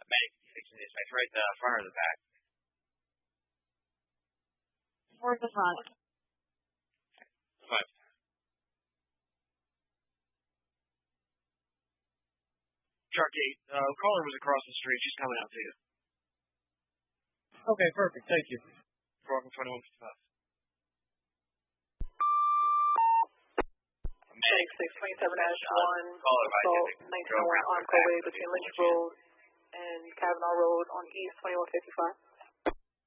Medic fixing this. It's right the front or the back? Towards the front. Front. Truck 8, caller was across the street. She's coming out to you. Okay, perfect. Thank you. Broken 2155. Medic 627-1, assault 1901 Encore Way between Lynch Road and Kavanaugh Road on East 2155.